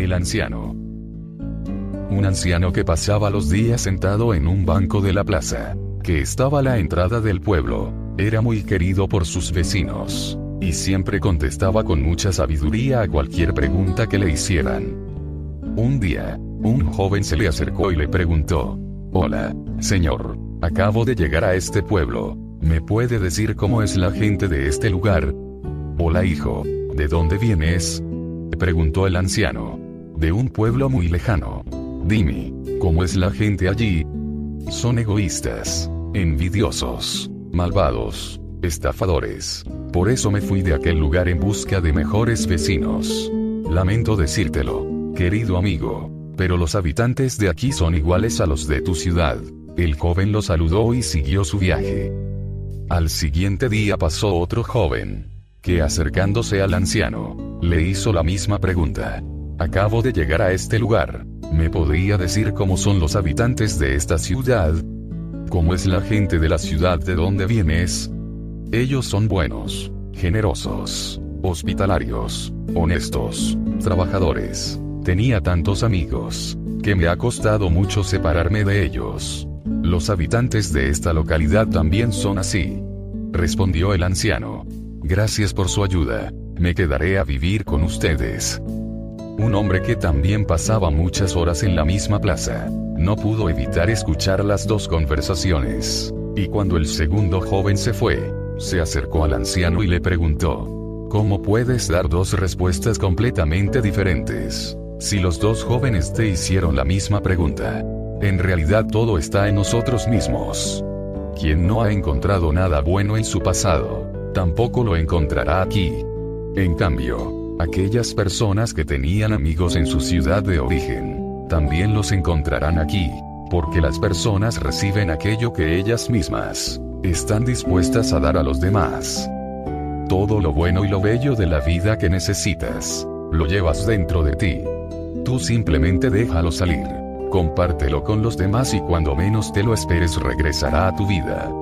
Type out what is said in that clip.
El anciano. Un anciano que pasaba los días sentado en un banco de la plaza, que estaba a la entrada del pueblo, era muy querido por sus vecinos, y siempre contestaba con mucha sabiduría a cualquier pregunta que le hicieran. Un día, un joven se le acercó y le preguntó: «Hola, señor, acabo de llegar a este pueblo, ¿me puede decir cómo es la gente de este lugar?» «Hola hijo, ¿de dónde vienes?», preguntó el anciano. «De un pueblo muy lejano. Dime, ¿cómo es la gente allí?» «Son egoístas, envidiosos, malvados, estafadores. Por eso me fui de aquel lugar en busca de mejores vecinos. Lamento decírtelo, querido amigo, pero los habitantes de aquí son iguales a los de tu ciudad». El joven lo saludó y siguió su viaje. Al siguiente día pasó otro joven, que acercándose al anciano, le hizo la misma pregunta. «Acabo de llegar a este lugar, ¿me podría decir cómo son los habitantes de esta ciudad? ¿Cómo es la gente de la ciudad de donde vienes?» «Ellos son buenos, generosos, hospitalarios, honestos, trabajadores. Tenía tantos amigos, que me ha costado mucho separarme de ellos. Los habitantes de esta localidad también son así», respondió el anciano. «Gracias por su ayuda, me quedaré a vivir con ustedes». Un hombre que también pasaba muchas horas en la misma plaza, no pudo evitar escuchar las dos conversaciones, y cuando el segundo joven se fue, se acercó al anciano y le preguntó: «¿Cómo puedes dar dos respuestas completamente diferentes, si los dos jóvenes te hicieron la misma pregunta? En realidad todo está en nosotros mismos. Quien no ha encontrado nada bueno en su pasado, tampoco lo encontrará aquí. En cambio, aquellas personas que tenían amigos en su ciudad de origen, también los encontrarán aquí, porque las personas reciben aquello que ellas mismas están dispuestas a dar a los demás. Todo lo bueno y lo bello de la vida que necesitas, lo llevas dentro de ti. Tú simplemente déjalo salir, compártelo con los demás y cuando menos te lo esperes regresará a tu vida».